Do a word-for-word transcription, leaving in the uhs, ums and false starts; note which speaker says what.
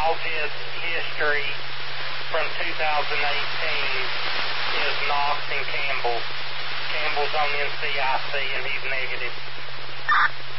Speaker 1: all his history from two thousand eighteen is Knox and Campbell. Campbell's on N C I C and he's negative.